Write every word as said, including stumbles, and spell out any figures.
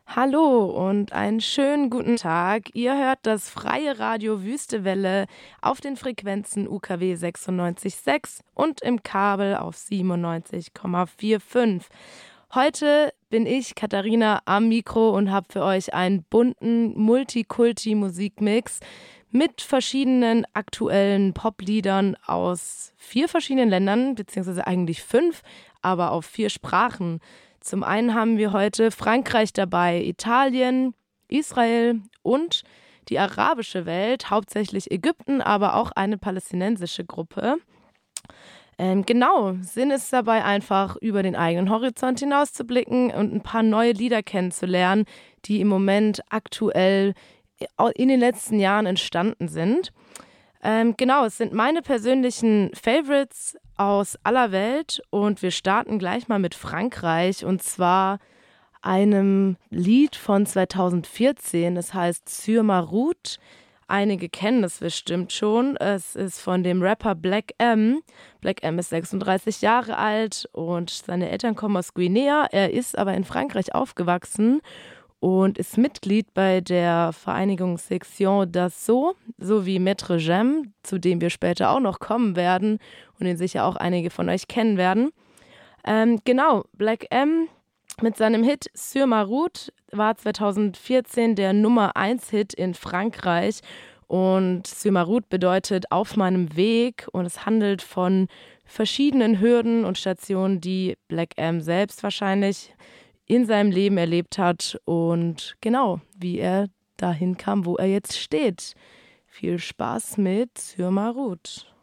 Hallo und einen schönen guten Tag. Ihr hört das freie Radio Wüstewelle auf den Frequenzen U K W sechsundneunzig Komma sechs und im Kabel auf siebenundneunzig Komma fünfundvierzig. Heute bin ich, Katharina, am Mikro und habe für euch einen bunten Multikulti-Musikmix mit verschiedenen aktuellen Popliedern aus vier verschiedenen Ländern, beziehungsweise eigentlich fünf, aber auf vier Sprachen. Zum einen haben wir heute Frankreich dabei, Italien, Israel und die arabische Welt, hauptsächlich Ägypten, aber auch eine palästinensische Gruppe. Ähm, genau, Sinn ist dabei einfach, über den eigenen Horizont hinauszublicken und ein paar neue Lieder kennenzulernen, die im Moment aktuell in den letzten Jahren entstanden sind. Ähm, genau, es sind meine persönlichen Favorites aus aller Welt und wir starten gleich mal mit Frankreich und zwar einem Lied von zweitausendvierzehn. Es heißt Sur ma route. Einige kennen das bestimmt schon. Es ist von dem Rapper Black M. Black M ist sechsunddreißig Jahre alt und seine Eltern kommen aus Guinea. Er ist aber in Frankreich aufgewachsen und ist Mitglied bei der Vereinigung Section d'Assaut sowie Maître Gem, zu dem wir später auch noch kommen werden und den sicher auch einige von euch kennen werden. Ähm, genau, Black M mit seinem Hit Sur ma route war zweitausendvierzehn der Nummer eins Hit in Frankreich und Sur ma route bedeutet auf meinem Weg und es handelt von verschiedenen Hürden und Stationen, die Black M selbst wahrscheinlich in seinem Leben erlebt hat und genau, wie er dahin kam, wo er jetzt steht. Viel Spaß mit Sur ma route.